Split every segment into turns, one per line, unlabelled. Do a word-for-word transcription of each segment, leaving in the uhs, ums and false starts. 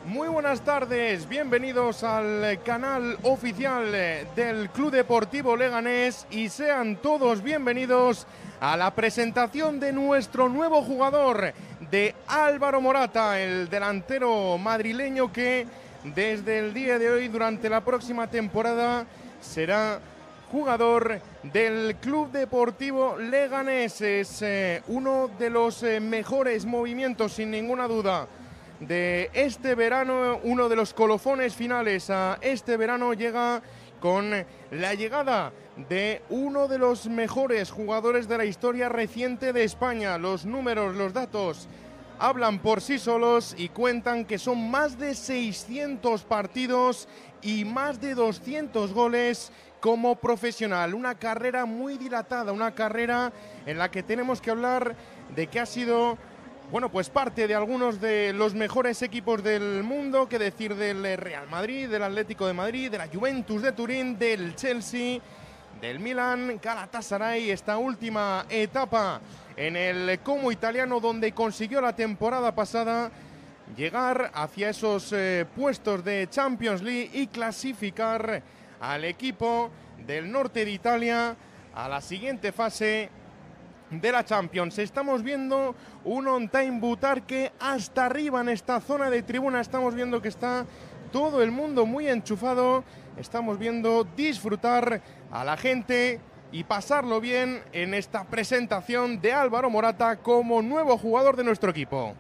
Muy buenas tardes, bienvenidos al canal oficial del Club Deportivo Leganés y sean todos bienvenidos a la presentación de nuestro nuevo jugador, de Álvaro Morata, el delantero madrileño que desde el día de hoy, durante la próxima temporada, será jugador del Club Deportivo Leganés. Es eh, uno de los eh, mejores movimientos, sin ninguna duda, de este verano. Uno de los colofones finales a este verano llega con la llegada de uno de los mejores jugadores de la historia reciente de España. Los números, los datos hablan por sí solos y cuentan que son más de seiscientos partidos y más de doscientos goles como profesional. Una carrera muy dilatada, una carrera en la que tenemos que hablar de que ha sido, bueno, pues parte de algunos de los mejores equipos del mundo, que decir del Real Madrid, del Atlético de Madrid, de la Juventus de Turín, del Chelsea, del Milan, Galatasaray, esta última etapa en el Como italiano, donde consiguió la temporada pasada llegar hacia esos eh, puestos de Champions League y clasificar al equipo del norte de Italia a la siguiente fase de la Champions. Estamos viendo un On-Time Butarque hasta arriba en esta zona de tribuna. Estamos viendo que está todo el mundo muy enchufado. Estamos viendo disfrutar a la gente y pasarlo bien en esta presentación de Álvaro Morata como nuevo jugador de nuestro equipo.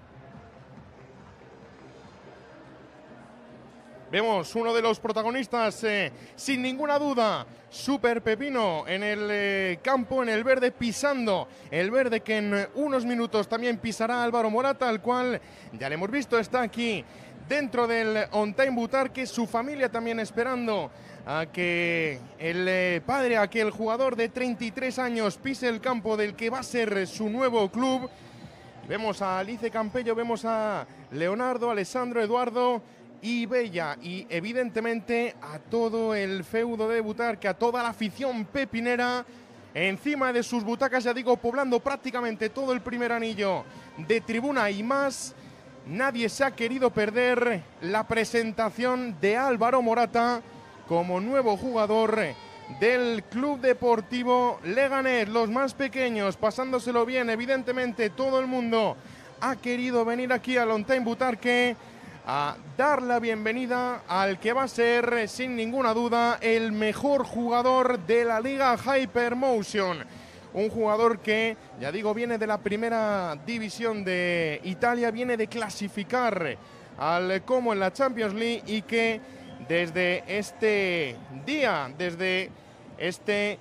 Vemos uno de los protagonistas, eh, sin ninguna duda, Super Pepino en el eh, campo, en el verde, pisando el verde que en unos minutos también pisará Álvaro Morata, al cual ya le hemos visto, está aquí dentro del On-Time Butarque, su familia también esperando a que el eh, padre, a que el jugador de treinta y tres años pise el campo del que va a ser su nuevo club. Vemos a Alice Campello, vemos a Leonardo, Alessandro, Eduardo y Bella, y evidentemente a todo el feudo de Butarque, a toda la afición pepinera encima de sus butacas, ya digo, poblando prácticamente todo el primer anillo de tribuna y más. Nadie se ha querido perder la presentación de Álvaro Morata como nuevo jugador del Club Deportivo Leganés. Los más pequeños pasándoselo bien, evidentemente todo el mundo ha querido venir aquí al On-Time Butarque a dar la bienvenida al que va a ser, sin ninguna duda, el mejor jugador de la Liga Hypermotion. Un jugador que, ya digo, viene de la primera división de Italia, viene de clasificar al Como en la Champions League y que desde este día, desde este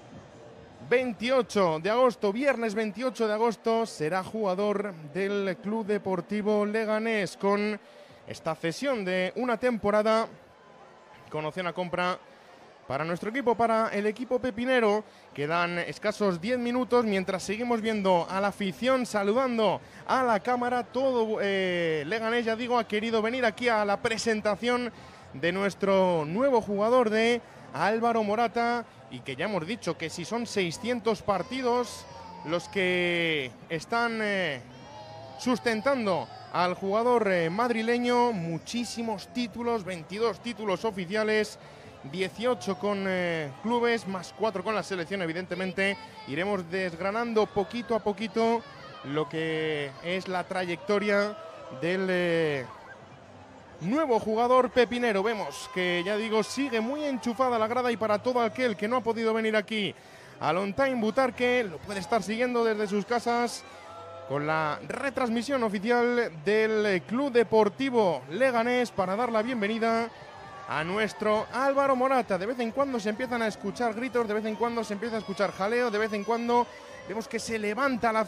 veintiocho de agosto, viernes veintiocho de agosto, será jugador del Club Deportivo Leganés con esta cesión de una temporada con opción a compra para nuestro equipo, para el equipo pepinero. Quedan escasos diez minutos mientras seguimos viendo a la afición saludando a la cámara. Todo eh, Leganés, ya digo, ha querido venir aquí a la presentación de nuestro nuevo jugador, de Álvaro Morata, y que ya hemos dicho que si son seiscientos partidos los que están eh, sustentando al jugador eh, madrileño, muchísimos títulos, veintidós títulos oficiales, dieciocho con eh, clubes, más cuatro con la selección. Evidentemente iremos desgranando poquito a poquito lo que es la trayectoria del eh, nuevo jugador pepinero. Vemos que, ya digo, sigue muy enchufada la grada, y para todo aquel que no ha podido venir aquí al On-Time Butarque, lo puede estar siguiendo desde sus casas con la retransmisión oficial del Club Deportivo Leganés para dar la bienvenida a nuestro Álvaro Morata. De vez en cuando se empiezan a escuchar gritos, de vez en cuando se empieza a escuchar jaleo, de vez en cuando vemos que se levanta la